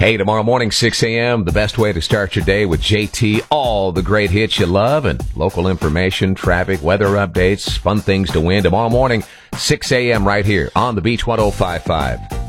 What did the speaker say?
Hey, tomorrow morning, 6 a.m., the best way to start your day with JT. All the great hits you love and local information, traffic, weather updates, fun things to win. Tomorrow morning, 6 a.m. right here on the Beach 105.5.